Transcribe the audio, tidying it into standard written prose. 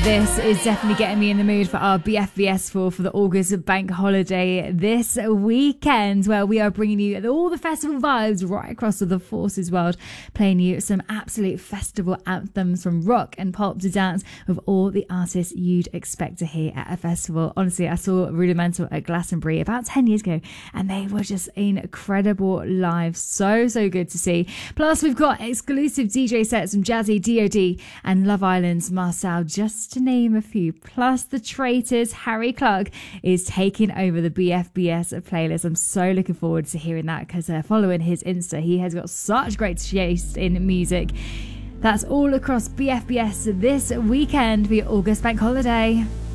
This is definitely getting me in the mood for our BFBS for the August bank holiday this weekend, where we are bringing you all the festival vibes right across the Forces world, playing you some absolute festival anthems from rock and pop to dance with all the artists you'd expect to hear at a festival. Honestly, I saw Rudimental at Glastonbury about 10 years ago and they were just incredible live. So good to see. Plus, we've got exclusive DJ sets from Jazzy, DOD and Love Island's Marcel, just to name a few. Plus, The Traitors' Harry Clark is taking over the BFBS playlist. I'm so looking forward to hearing that because following his Insta, he has got such great taste in music. That's all across BFBS this weekend for your August bank holiday.